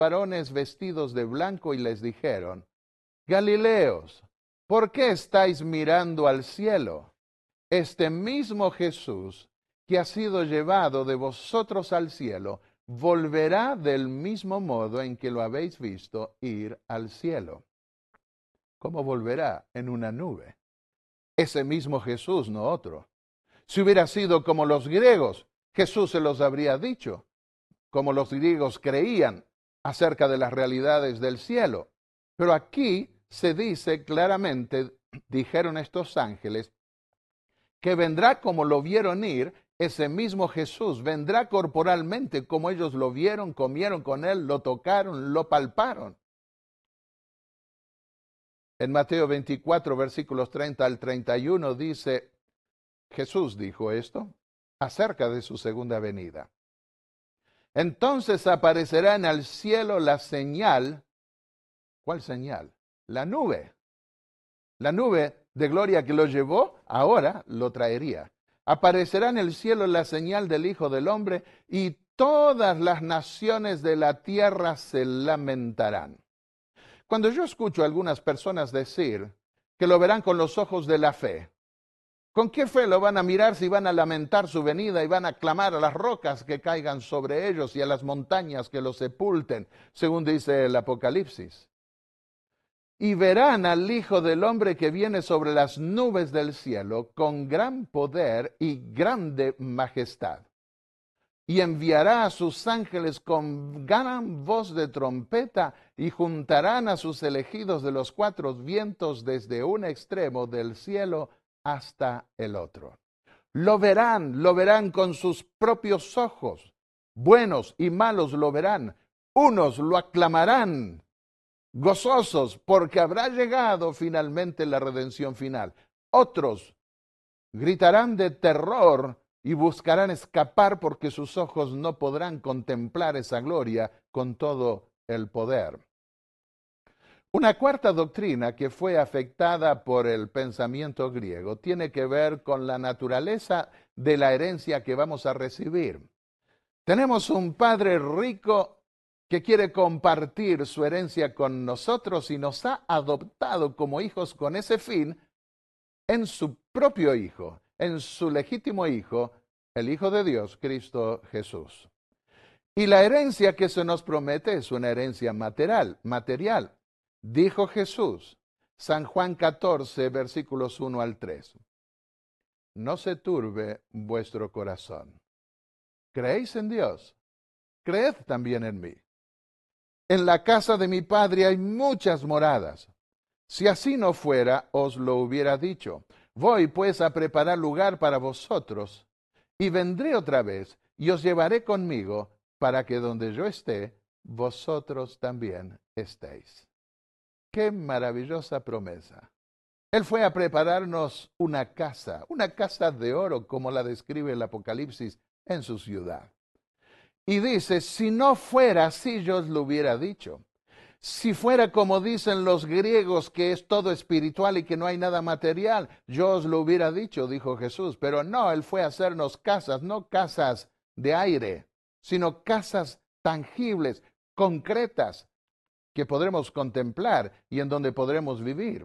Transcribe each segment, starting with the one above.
varones vestidos de blanco y les dijeron: Galileos, ¿por qué estáis mirando al cielo? Este mismo Jesús que ha sido llevado de vosotros al cielo, volverá del mismo modo en que lo habéis visto ir al cielo. ¿Cómo volverá? En una nube. Ese mismo Jesús, no otro. Si hubiera sido como los griegos, Jesús se los habría dicho, como los griegos creían acerca de las realidades del cielo. Pero aquí se dice claramente, dijeron estos ángeles, que vendrá como lo vieron ir, ese mismo Jesús vendrá corporalmente como ellos lo vieron, comieron con él, lo tocaron, lo palparon. En Mateo 24, versículos 30 al 31 dice, Jesús dijo esto acerca de su segunda venida. Entonces aparecerá en el cielo la señal. ¿Cuál señal? La nube. La nube de gloria que lo llevó, ahora lo traería. Aparecerá en el cielo la señal del Hijo del Hombre y todas las naciones de la tierra se lamentarán. Cuando yo escucho a algunas personas decir que lo verán con los ojos de la fe, ¿con qué fe lo van a mirar si van a lamentar su venida y van a clamar a las rocas que caigan sobre ellos y a las montañas que los sepulten, según dice el Apocalipsis? Y verán al Hijo del Hombre que viene sobre las nubes del cielo con gran poder y grande majestad. Y enviará a sus ángeles con gran voz de trompeta y juntarán a sus elegidos de los cuatro vientos desde un extremo del cielo hasta el otro. Lo verán con sus propios ojos. Buenos y malos lo verán. Unos lo aclamarán gozosos porque habrá llegado finalmente la redención final. Otros gritarán de terror y buscarán escapar porque sus ojos no podrán contemplar esa gloria con todo el poder. Una cuarta doctrina que fue afectada por el pensamiento griego tiene que ver con la naturaleza de la herencia que vamos a recibir. Tenemos un padre rico que quiere compartir su herencia con nosotros y nos ha adoptado como hijos con ese fin en su propio Hijo, en su legítimo Hijo, el Hijo de Dios, Cristo Jesús. Y la herencia que se nos promete es una herencia material. Dijo Jesús, San Juan 14, versículos 1 al 3. No se turbe vuestro corazón. ¿Creéis en Dios? Creed también en mí. En la casa de mi Padre hay muchas moradas. Si así no fuera, os lo hubiera dicho. Voy pues a preparar lugar para vosotros, y vendré otra vez, y os llevaré conmigo, para que donde yo esté, vosotros también estéis. ¡Qué maravillosa promesa! Él fue a prepararnos una casa de oro, como la describe el Apocalipsis en su ciudad. Y dice, si no fuera así, yo os lo hubiera dicho. Si fuera como dicen los griegos, que es todo espiritual y que no hay nada material, yo os lo hubiera dicho, dijo Jesús. Pero no, Él fue a hacernos casas, no casas de aire, sino casas tangibles, concretas, que podremos contemplar y en donde podremos vivir.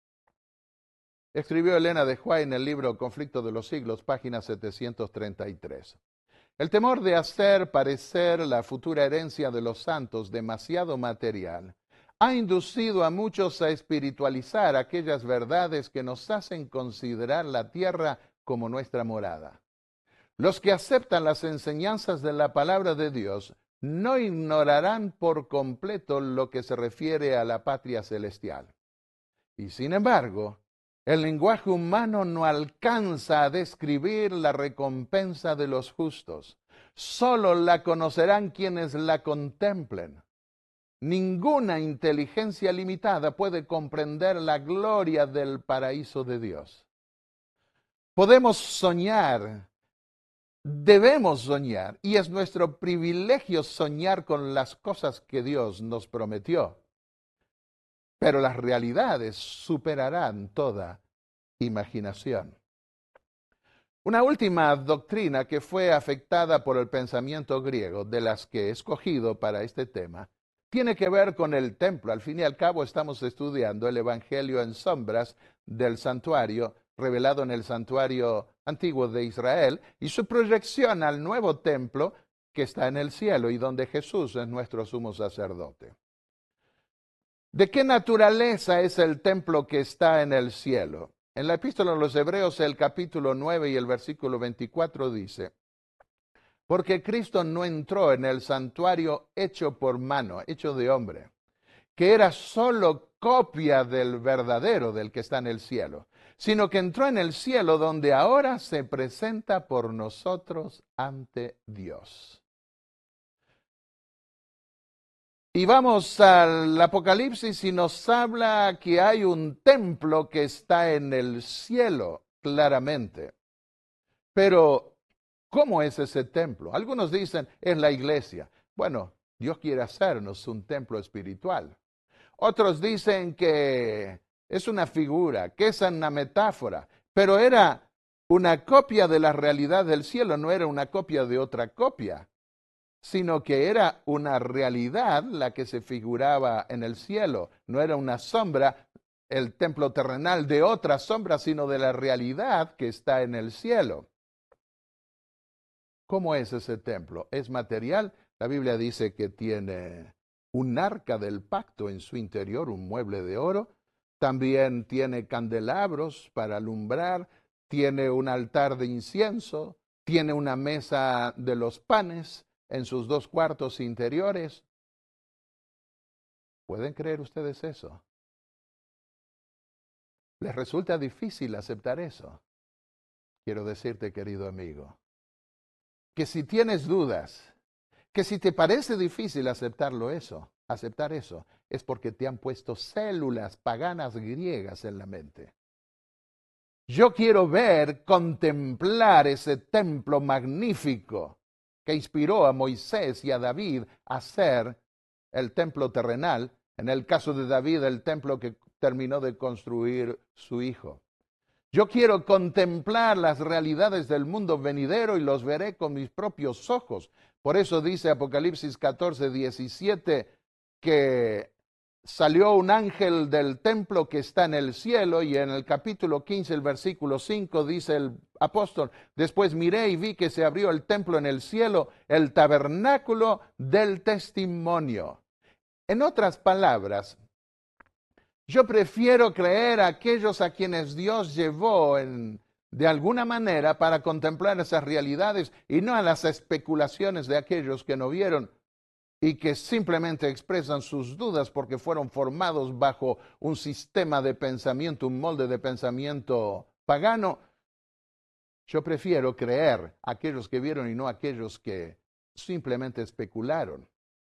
Escribió Elena de White en el libro Conflicto de los Siglos, página 733. El temor de hacer parecer la futura herencia de los santos demasiado material ha inducido a muchos a espiritualizar aquellas verdades que nos hacen considerar la tierra como nuestra morada. Los que aceptan las enseñanzas de la palabra de Dios no ignorarán por completo lo que se refiere a la patria celestial. Y sin embargo, el lenguaje humano no alcanza a describir la recompensa de los justos. Solo la conocerán quienes la contemplen. Ninguna inteligencia limitada puede comprender la gloria del paraíso de Dios. Podemos soñar, debemos soñar, y es nuestro privilegio soñar con las cosas que Dios nos prometió. Pero las realidades superarán toda imaginación. Una última doctrina que fue afectada por el pensamiento griego, de las que he escogido para este tema, tiene que ver con el templo. Al fin y al cabo estamos estudiando el Evangelio en sombras del santuario, revelado en el santuario antiguo de Israel, y su proyección al nuevo templo que está en el cielo y donde Jesús es nuestro sumo sacerdote. ¿De qué naturaleza es el templo que está en el cielo? En la epístola a los Hebreos, el capítulo 9 y el versículo 24 dice: porque Cristo no entró en el santuario hecho por mano, hecho de hombre, que era solo copia del verdadero, del que está en el cielo, sino que entró en el cielo donde ahora se presenta por nosotros ante Dios. Y vamos al Apocalipsis y nos habla que hay un templo que está en el cielo, claramente. Pero, ¿cómo es ese templo? Algunos dicen, es la iglesia. Bueno, Dios quiere hacernos un templo espiritual. Otros dicen que es una figura, que es una metáfora, pero era una copia de la realidad del cielo, no era una copia de otra copia, sino que era una realidad la que se figuraba en el cielo, no era una sombra, el templo terrenal de otra sombra, sino de la realidad que está en el cielo. ¿Cómo es ese templo? ¿Es material? La Biblia dice que tiene un arca del pacto en su interior, un mueble de oro. También tiene candelabros para alumbrar, tiene un altar de incienso, tiene una mesa de los panes en sus dos cuartos interiores. ¿Pueden creer ustedes eso? ¿Les resulta difícil aceptar eso? Quiero decirte, querido amigo, que si tienes dudas, que si te parece difícil aceptar eso, es porque te han puesto células paganas griegas en la mente. Yo quiero contemplar ese templo magnífico que inspiró a Moisés y a David a hacer el templo terrenal, en el caso de David, el templo que terminó de construir su hijo. Yo quiero contemplar las realidades del mundo venidero y los veré con mis propios ojos. Por eso dice Apocalipsis 14, 17, que salió un ángel del templo que está en el cielo, y en el capítulo 15, el versículo 5, dice el apóstol: después miré y vi que se abrió el templo en el cielo, el tabernáculo del testimonio. En otras palabras, yo prefiero creer a aquellos a quienes Dios llevó de alguna manera para contemplar esas realidades y no a las especulaciones de aquellos que no vieron y que simplemente expresan sus dudas porque fueron formados bajo un sistema de pensamiento, un molde de pensamiento pagano. Yo prefiero creer a aquellos que vieron y no a aquellos que simplemente especularon.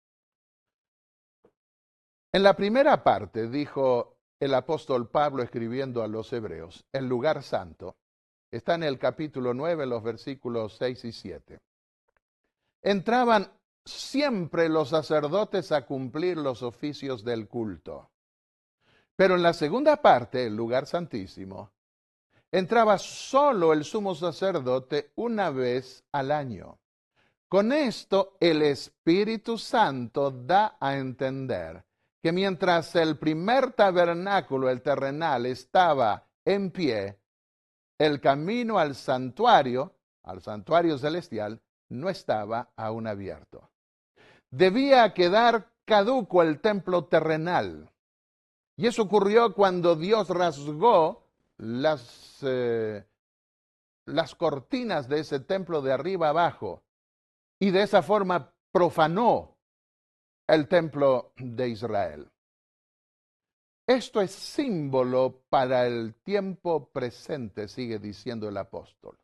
En la primera parte dijo el apóstol Pablo escribiendo a los hebreos: el lugar santo. Está en el capítulo 9, los versículos 6 y 7. Entraban siempre los sacerdotes a cumplir los oficios del culto. Pero en la segunda parte, el lugar santísimo, entraba solo el sumo sacerdote una vez al año. Con esto, el Espíritu Santo da a entender que mientras el primer tabernáculo, el terrenal, estaba en pie, el camino al santuario celestial, no estaba aún abierto. Debía quedar caduco el templo terrenal. Y eso ocurrió cuando Dios rasgó las cortinas de ese templo de arriba abajo, y de esa forma profanó el templo de Israel. Esto es símbolo para el tiempo presente, sigue diciendo el apóstol.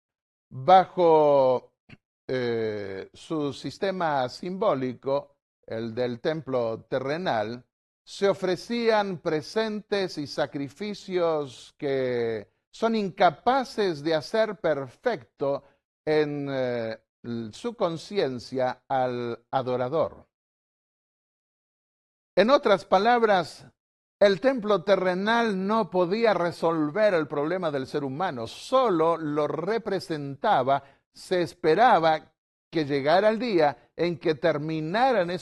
Bajo su sistema simbólico, el del templo terrenal, se ofrecían presentes y sacrificios que son incapaces de hacer perfecto en su conciencia al adorador. En otras palabras, el templo terrenal no podía resolver el problema del ser humano, solo lo representaba. Se esperaba que llegara el día en que terminaran